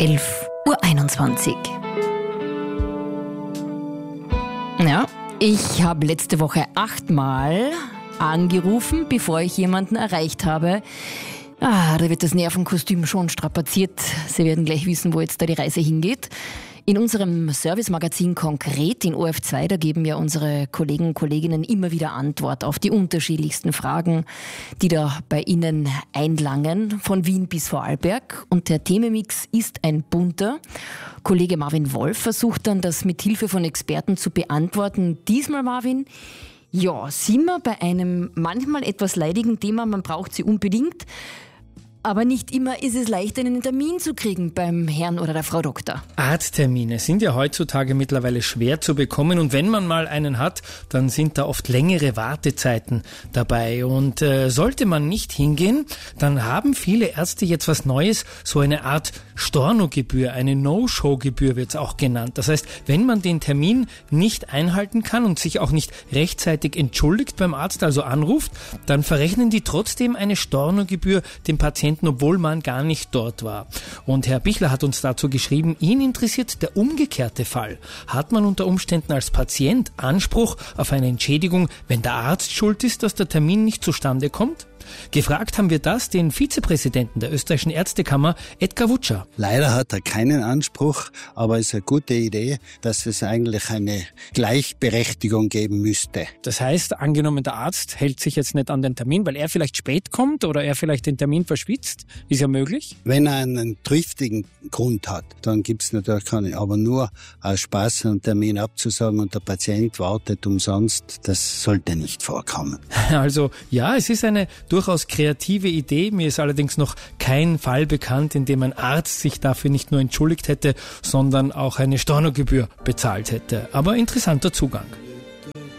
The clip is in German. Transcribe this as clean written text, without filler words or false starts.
11.21 Uhr. Ja, ich habe letzte Woche 8-mal angerufen, bevor ich jemanden erreicht habe. Da wird das Nervenkostüm schon strapaziert. Sie werden gleich wissen, wo jetzt da die Reise hingeht. In unserem Servicemagazin Konkret in ORF2, da geben ja unsere Kollegen und Kolleginnen immer wieder Antwort auf die unterschiedlichsten Fragen, die da bei Ihnen einlangen, von Wien bis Vorarlberg. Und der Themenmix ist ein bunter. Kollege Marvin Wolf versucht dann, das mit Hilfe von Experten zu beantworten. Diesmal, Marvin, ja, sind wir bei einem manchmal etwas leidigen Thema, man braucht sie unbedingt. Aber nicht immer ist es leicht, einen Termin zu kriegen beim Herrn oder der Frau Doktor. Arzttermine sind ja heutzutage mittlerweile schwer zu bekommen und wenn man mal einen hat, dann sind da oft längere Wartezeiten dabei. Und sollte man nicht hingehen, dann haben viele Ärzte jetzt was Neues, so eine Art Stornogebühr, eine No-Show-Gebühr wird es auch genannt. Das heißt, wenn man den Termin nicht einhalten kann und sich auch nicht rechtzeitig entschuldigt beim Arzt, also anruft, dann verrechnen die trotzdem eine Stornogebühr dem Patienten, obwohl man gar nicht dort war. Und Herr Bichler hat uns dazu geschrieben, ihn interessiert der umgekehrte Fall. Hat man unter Umständen als Patient Anspruch auf eine Entschädigung, wenn der Arzt schuld ist, dass der Termin nicht zustande kommt? Gefragt haben wir das den Vizepräsidenten der österreichischen Ärztekammer, Edgar Wutscher. Leider hat er keinen Anspruch, aber es ist eine gute Idee, dass es eigentlich eine Gleichberechtigung geben müsste. Das heißt, angenommen der Arzt hält sich jetzt nicht an den Termin, weil er vielleicht spät kommt oder er vielleicht den Termin verschwitzt, ist ja möglich? Wenn er einen triftigen Grund hat, dann gibt es natürlich keine, aber nur aus Spaß einen Termin abzusagen und der Patient wartet umsonst, das sollte nicht vorkommen. Also ja, es ist eine durchaus kreative Idee. Mir ist allerdings noch kein Fall bekannt, in dem ein Arzt sich dafür nicht nur entschuldigt hätte, sondern auch eine Stornogebühr bezahlt hätte. Aber interessanter Zugang.